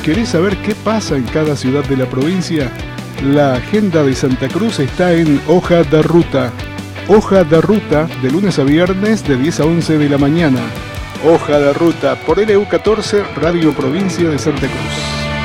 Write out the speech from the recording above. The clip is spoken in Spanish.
¿Querés saber qué pasa en cada ciudad de la provincia? La agenda de Santa Cruz está en Hoja de Ruta. Hoja de Ruta, de lunes a viernes de 10 a 11 de la mañana. Hoja de Ruta por LU14, Radio Provincia de Santa Cruz.